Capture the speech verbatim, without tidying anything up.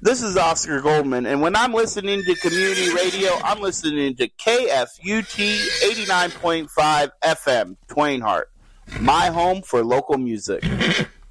This is Oscar Goldman, and when I'm listening to community radio, I'm listening to K F U T eighty-nine point five F M, Twain Harte, my home for local music.